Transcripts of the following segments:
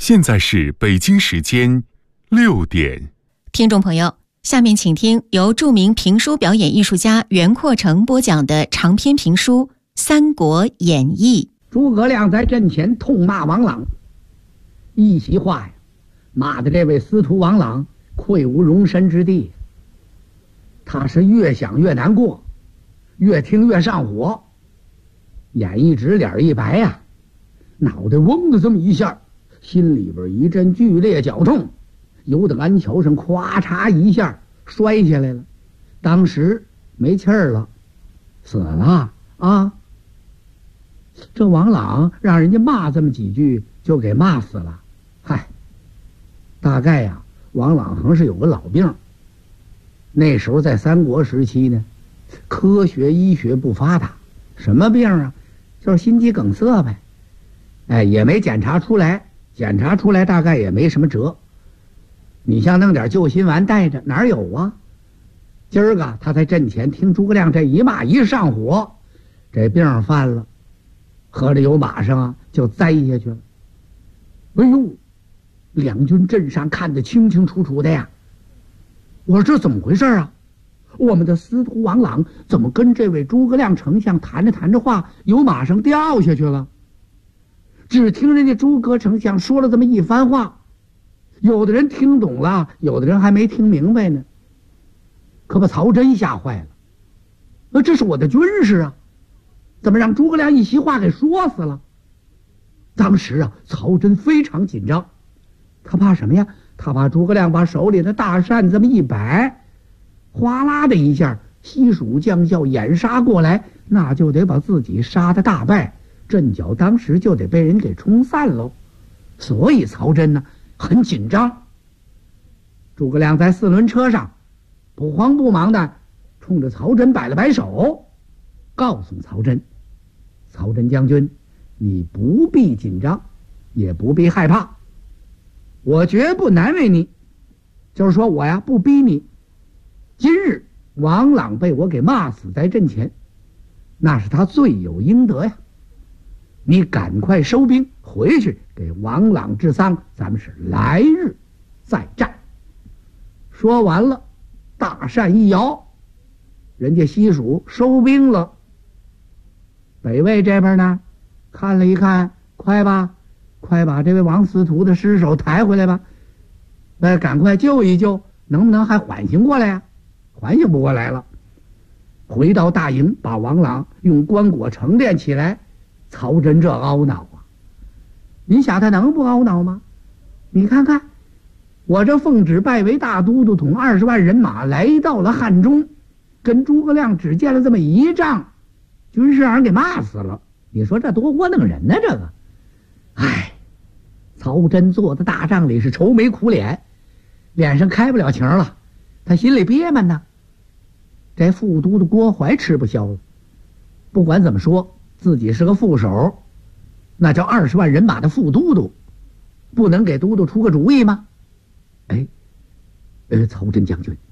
现在是北京时间6点。 听众朋友，下面请听由著名评书表演艺术家袁阔成播讲的长篇评书《三国演义》。 诸葛亮在阵前痛骂王朗，一席话呀，骂的这位司徒王朗愧无容身之地。他是越想越难过，越听越上火，眼一直脸一白呀，脑袋嗡的这么一下，心里边一阵剧烈绞痛，由得鞍桥上咵嚓一下摔下来了，当时没气儿了，死了啊！这王朗让人家骂这么几句就给骂死了。嗨，大概呀，王朗还是有个老病。那时候在三国时期呢，科学医学不发达，什么病啊？就是心肌梗塞呗。也没检查出来，检查出来大概也没什么辙。你像弄点救心丸带着，哪有啊？今儿个他在阵前听诸葛亮这一骂一上火，这病犯了，合着有马上啊就栽下去了。哎呦，两军阵上看得清清楚楚的呀。我说这怎么回事啊？我们的司徒王朗怎么跟这位诸葛亮丞相谈着谈着话，由马上掉下去了？只听人家诸葛丞相说了这么一番话，有的人听懂了，有的人还没听明白呢，可把曹真吓坏了。这是我的军师啊，怎么让诸葛亮一席话给说死了？当时啊，曹真非常紧张，他怕什么呀？他怕诸葛亮把手里的大扇这么一摆，哗啦的一下，西蜀将校掩杀过来，那就得把自己杀得大败，阵脚当时就得被人给冲散喽。所以曹真呢很紧张。诸葛亮在四轮车上不慌不忙的冲着曹真摆了摆手，告诉曹真：曹真将军，你不必紧张，也不必害怕，我绝不难为你，就是说我呀不逼你。今日王朗被我给骂死在阵前，那是他罪有应得呀。你赶快收兵回去给王朗治丧，咱们是来日再战。说完了，大扇一摇，人家西蜀收兵了。北魏这边呢，看了一看，快把这位王司徒的尸首抬回来吧，赶快救一救，能不能还缓醒过来呀？缓醒不过来了。回到大营，把王朗用棺椁盛殓起来。曹真这懊恼啊，你想他能不懊恼吗？你看看，我这奉旨拜为大都督，统20万人马来到了汉中，跟诸葛亮只见了这么一仗，军师让人给骂死了。你说这多窝囊人呢？这个，曹真坐在大帐里是愁眉苦脸，脸上开不了情了，他心里憋闷呢。这副都督郭淮吃不消了，不管怎么说，自己是个副手，那叫20万人马的副都督，不能给都督出个主意吗？曹真将军，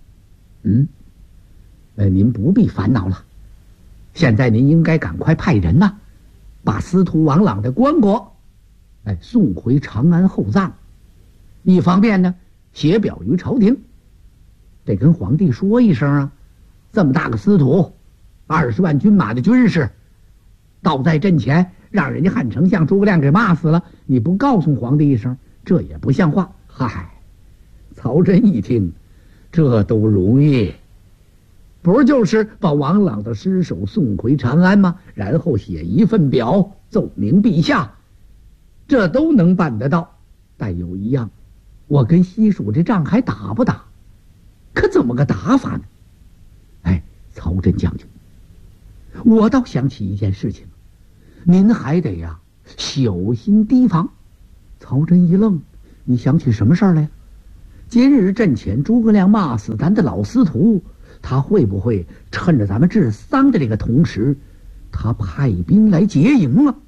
您不必烦恼了，现在您应该赶快派人呐，把司徒王朗的棺椁送回长安厚葬。一方面呢，写表于朝廷，得跟皇帝说一声啊，这么大个司徒，20万军马的军士，倒在阵前，让人家汉丞相诸葛亮给骂死了，你不告诉皇帝一声，这也不像话。曹真一听，这都容易，不就是把王朗的尸首送回长安吗？然后写一份表奏明陛下，这都能办得到。但有一样，我跟西蜀这仗还打不打？可怎么个打法呢？曹真将军，我倒想起一件事情，您还得呀小心提防。曹真一愣，你想起什么事儿来？今日阵前诸葛亮骂死咱的老司徒，他会不会趁着咱们治丧的这个同时，他派兵来劫营了？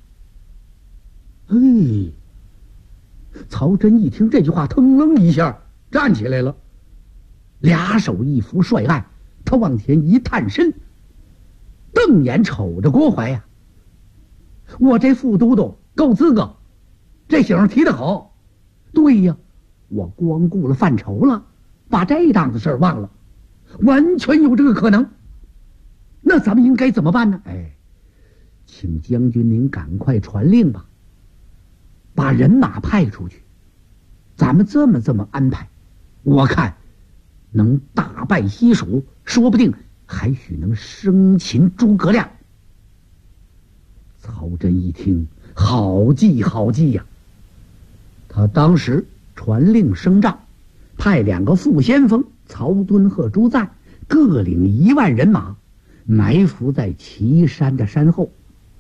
曹真一听这句话，腾楞一下站起来了，俩手一扶帅案，他往前一探身，瞪眼瞅着郭淮呀，我这副都督够资格，这醒提得好， 对呀，我光顾了犯愁了，把这档子事儿忘了，完全有这个可能。那咱们应该怎么办呢？请将军您赶快传令吧，把人马派出去。咱们这么安排，我看能大败西蜀，说不定还许能生擒诸葛亮。曹真一听，好计好计呀！他当时传令升帐，派2个副先锋曹敦和朱赞各领1万人马，埋伏在岐山的山后。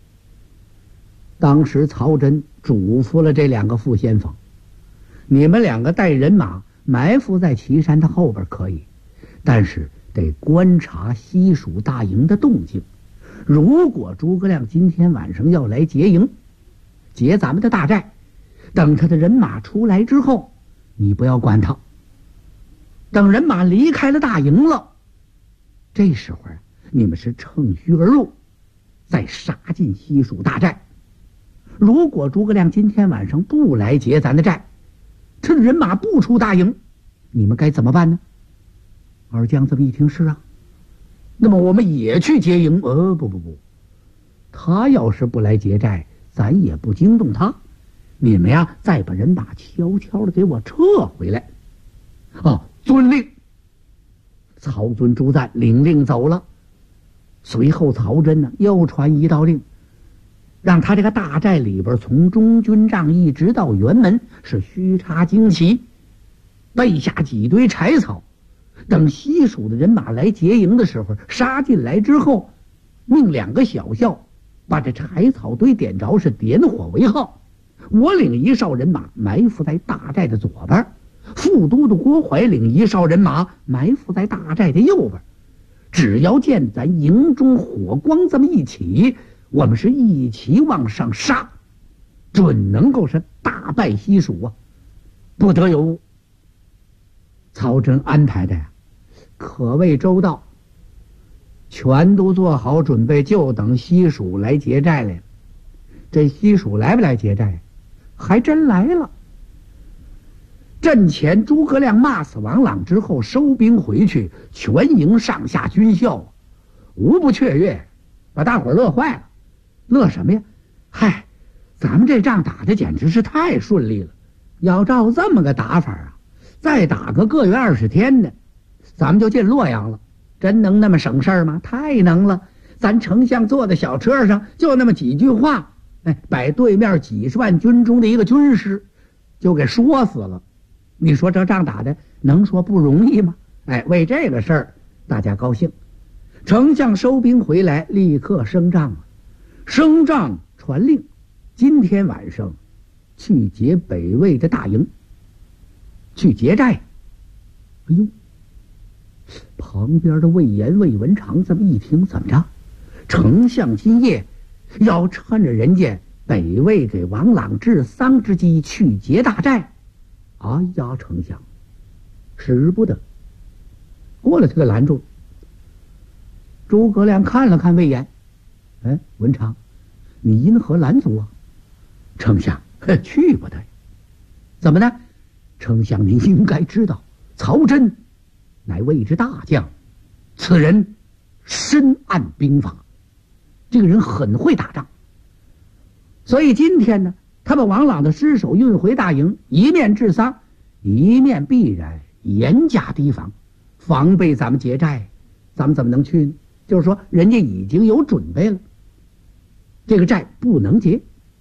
当时曹真嘱咐了这2个副先锋，你们2个带人马埋伏在岐山的后边可以，但是得观察西蜀大营的动静。如果诸葛亮今天晚上要来劫营，劫咱们的大寨，等他的人马出来之后，你不要管他。等人马离开了大营了，这时候你们是乘虚而入，再杀进西蜀大寨。如果诸葛亮今天晚上不来劫咱的寨，他的人马不出大营，你们该怎么办呢？二将这么一听，是啊，那么我们也去劫营。不，他要是不来劫寨，咱也不惊动他。你们呀，再把人马悄悄的给我撤回来。遵令。曹遵、朱赞领令走了。随后曹真呢又传一道令，让他这个大寨里边，从中军帐一直到辕门是虚插旌旗，备下几堆柴草，等西蜀的人马来劫营的时候，杀进来之后，命2个小校把这柴草堆点着，是点火为号。我领1哨人马埋伏在大寨的左边，副都督郭淮领1哨人马埋伏在大寨的右边。只要见咱营中火光这么一起，我们是一起往上杀，准能够是大败西蜀啊，不得有误。曹真安排的呀，可谓周到，全都做好准备，就等西蜀来劫寨来了。这西蜀来不来劫寨？还真来了。阵前诸葛亮骂死王朗之后，收兵回去，全营上下军校无不雀跃，把大伙乐坏了。乐什么呀？嗨，咱们这仗打的简直是太顺利了。要照这么个打法啊，再打个月20天呢，咱们就进洛阳了。真能那么省事儿吗？太能了。咱丞相坐在小车上，就那么几句话，把对面几十万军中的一个军师就给说死了。你说这仗打的能说不容易吗？为这个事儿大家高兴。丞相收兵回来，立刻升帐升帐传令，今天晚上去劫北魏的大营，去劫寨。哎呦，旁边的魏延、魏文长这么一听，怎么着？丞相今夜要趁着人家北魏给王朗治丧之机去劫大寨。哎呀，丞相，使不得！过来，他给拦住了。诸葛亮看了看魏延，文长，你因何拦阻啊？丞相，去不得。怎么呢？丞相您应该知道，曹真乃魏之大将，此人深谙兵法，这个人很会打仗。所以今天呢，他把王朗的尸首运回大营，一面治丧，一面必然严加提防，防备咱们劫寨。咱们怎么能去呢？就是说人家已经有准备了，这个寨不能劫。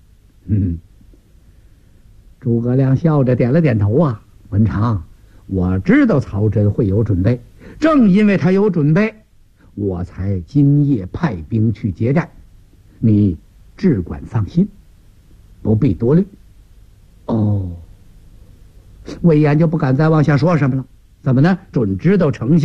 诸葛亮笑着点了点头啊，文长，我知道曹真会有准备，正因为他有准备，我才今夜派兵去劫寨，你只管放心，不必多虑。魏延就不敢再往下说什么了。怎么呢？准知道丞相